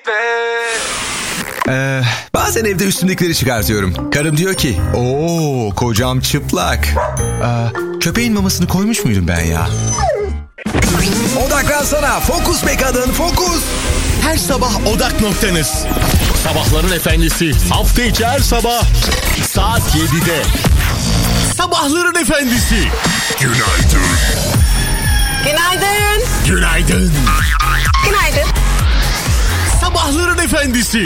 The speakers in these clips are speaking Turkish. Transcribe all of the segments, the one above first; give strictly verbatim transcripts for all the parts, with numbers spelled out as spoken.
Ee, bazen evde üstümdekileri çıkartıyorum. Karım diyor ki, ooo kocam çıplak. Ee, köpeğin mamasını koymuş muydum ben ya? Odaklansana, fokus be kadın, fokus. Her sabah odak noktanız. Sabahların efendisi hafta içi her sabah saat yedide. Sabahların efendisi. Günaydın. Günaydın. Günaydın. Günaydın. Sabahların efendisi.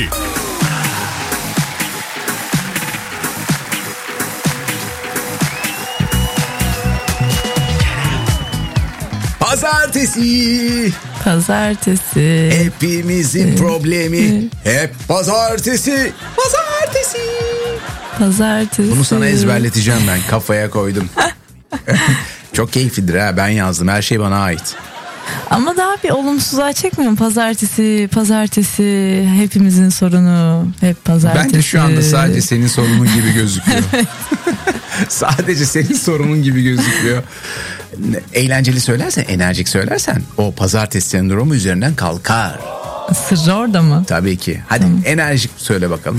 Pazartesi. Pazartesi. Hepimizin problemi. Hep pazartesi. Pazartesi. Pazartesi. Bunu sana ezberleteceğim ben. Kafaya koydum. Çok keyiflidir ha. Ben yazdım. Her şey bana ait. Ama daha bir olumsuza çekmiyor mu? Pazartesi, pazartesi. Hepimizin sorunu. Hep pazartesi. Bence şu anda sadece senin sorunun gibi gözüküyor. Sadece senin sorunun gibi gözüküyor. Eğlenceli söylersen, enerjik söylersen o pazartesi sendromu üzerinden kalkar. Sırrı orada mı? Tabii ki. Hadi hmm. enerjik söyle bakalım.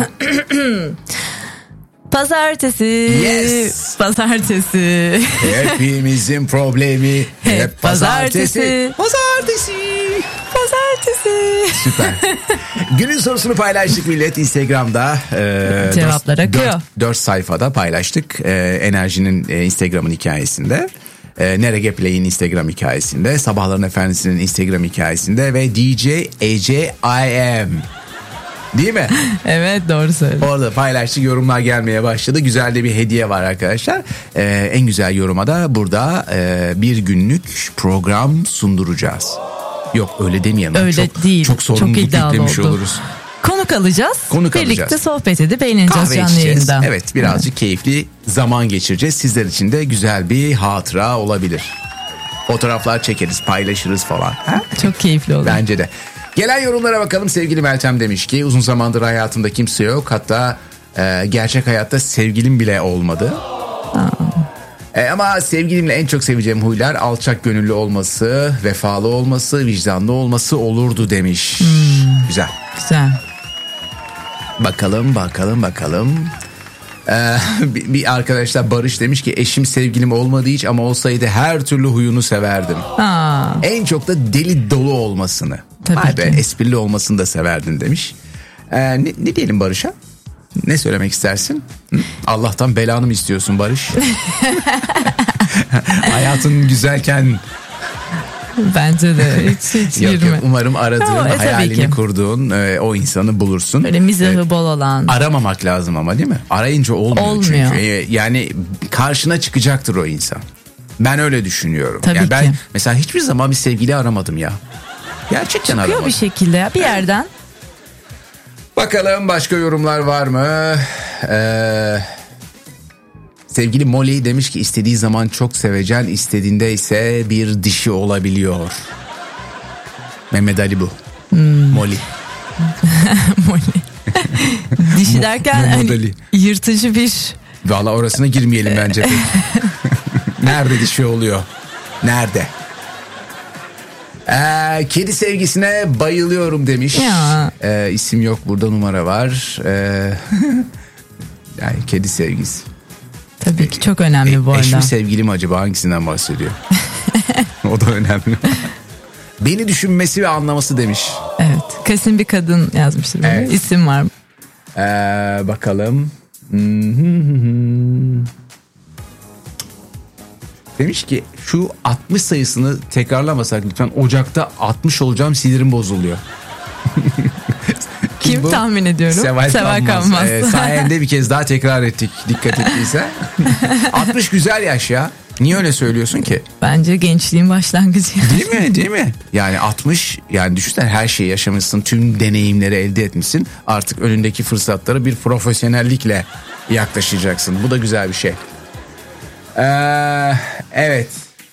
Pazartesi. Yes. Pazartesi. Hepimizin problemi hep, hep pazartesi. Pazartesi. Pazartesi. Süper. Günün sorusunu paylaştık millet Instagram'da. E, Cevaplar akıyor. Dört sayfada paylaştık. E, Enerji'nin e, Instagram'ın hikayesinde. E, Nerege Play'in Instagram hikayesinde. Sabahların Efendisi'nin Instagram hikayesinde. Ve D J Ece I Am. Değil mi? Evet, doğru söyledin. Orada paylaştık, yorumlar gelmeye başladı. Güzel de bir hediye var arkadaşlar. Ee, en güzel yoruma da burada e, bir günlük program sunduracağız. Yok öyle demeyelim. Öyle çok, değil. Çok sorumluluk yüklemiş oldu. oluruz. Konuk alacağız. Konuk Birlikte alacağız. sohbet edip eğleneceğiz canlı yayında. Evet, birazcık evet. keyifli zaman geçireceğiz. Sizler için de güzel bir hatıra olabilir. Fotoğraflar çekeriz, paylaşırız falan. Ha? Çok keyifli olur. Bence de. Gelen yorumlara bakalım. Sevgili Meltem demiş ki uzun zamandır hayatımda kimse yok. Hatta e, gerçek hayatta sevgilim bile olmadı. E, ama sevgilimle en çok seveceğim huylar alçak gönüllü olması, vefalı olması, vicdanlı olması olurdu demiş. Hmm. Güzel. Güzel. Bakalım bakalım bakalım. Ee, bir, bir arkadaşlar Barış demiş ki eşim sevgilim olmadı hiç ama olsaydı her türlü huyunu severdim. Aa. En çok da deli dolu olmasını. Tabii ki. Esprili olmasını da severdim demiş. Ee, ne, ne diyelim Barış'a? Ne söylemek istersin? Hı? Allah'tan belanı mı istiyorsun Barış? Hayatın güzelken... Bence de hiç, hiç yok, girme. Yok, umarım aradığın, tamam, e, hayalini kurduğun e, o insanı bulursun. Böyle mizahı e, bol olan. Aramamak lazım ama değil mi? Arayınca olmuyor, olmuyor. Çünkü. E, yani karşına çıkacaktır o insan. Ben öyle düşünüyorum. Tabii yani ben ki. mesela hiçbir zaman bir sevgili aramadım ya. Gerçekten çıkıyor aramadım. Bir şekilde ya, bir yerden. Bakalım başka yorumlar var mı? Eee... Sevgili Molly demiş ki istediği zaman çok sevecen, istediğinde ise bir dişi olabiliyor. Mehmet Ali bu. Hmm. Molly. Molly. Dişi derken hani yırtıcı bir... Valla orasına girmeyelim bence pek. Nerede dişi oluyor? Nerede? Ee, kedi sevgisine bayılıyorum demiş. Ee, isim yok, burada numara var. Ee, yani kedi sevgisi. Tabii ki çok önemli e, bu arada. Eş mi sevgili mi acaba, hangisinden bahsediyor? O da önemli. Beni düşünmesi ve anlaması demiş. Evet. Kesin bir kadın yazmıştır. Evet. İsim var mı? Ee, bakalım. Demiş ki şu altmış sayısını tekrarlamasak lütfen, Ocak'ta altmış olacağım, sinirim bozuluyor. Kim bu? tahmin ediyorum? Seval, Seval Kanmaz. Kanmaz. Ee, sayende bir kez daha tekrar ettik, dikkat ettiyse. altmış güzel yaş ya. Niye öyle söylüyorsun ki? Bence gençliğin başlangıcı. Değil mi? Değil mi? Yani altmış, yani düşünsene, her şeyi yaşamışsın, tüm deneyimleri elde etmişsin. Artık önündeki fırsatlara bir profesyonellikle yaklaşacaksın. Bu da güzel bir şey. Ee, evet.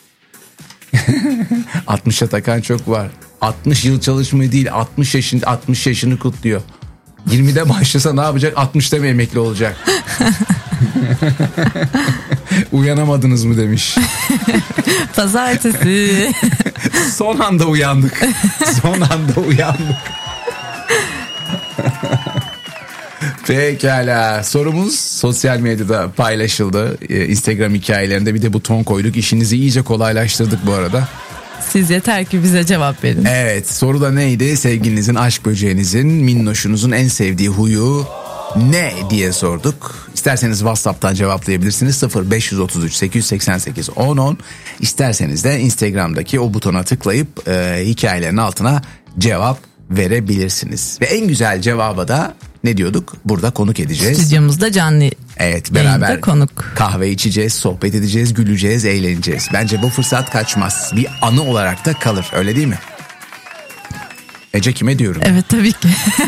altmışa takan çok var. altmış yıl çalışmayı değil, altmış yaşında altmış yaşını kutluyor. yirmide başlasa ne yapacak? altmışta mı emekli olacak? Uyanamadınız mı demiş. Pazartesi. Son anda uyandık. Son anda uyandık. Pekala. Sorumuz sosyal medyada paylaşıldı. Ee, Instagram hikayelerinde bir de buton koyduk. İşinizi iyice kolaylaştırdık bu arada. Siz yeter ki bize cevap verin. Evet, soru da neydi? Sevgilinizin, aşk böceğinizin, minnoşunuzun en sevdiği huyu ne diye sorduk. İsterseniz WhatsApp'tan cevaplayabilirsiniz. sıfır beş üç üç sekiz seksen sekiz on on. İsterseniz de Instagram'daki o butona tıklayıp e, hikayelerin altına cevap verebilirsiniz. Ve en güzel cevaba da ne diyorduk? Burada konuk edeceğiz. Stüdyomuzda canlı. Evet, beraber konuk. kahve içeceğiz, sohbet edeceğiz, güleceğiz, eğleneceğiz. Bence bu fırsat kaçmaz. Bir anı olarak da kalır, öyle değil mi? Ece, kime diyorum? Evet, tabii ki.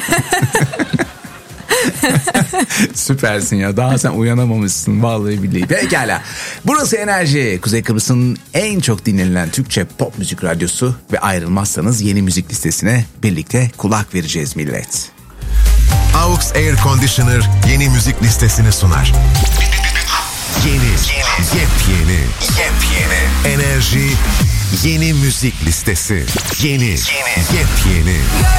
Süpersin ya, daha sen uyanamamışsın vallahi billahi. Pekala, burası Enerji, Kuzey Kıbrıs'ın en çok dinlenilen Türkçe pop müzik radyosu ve ayrılmazsanız yeni müzik listesine birlikte kulak vereceğiz millet. Aux Air Conditioner yeni müzik listesini sunar. Yeni, yeni, yepyeni, yepyeni Enerji yeni müzik listesi. Yeni, yeni, yepyeni.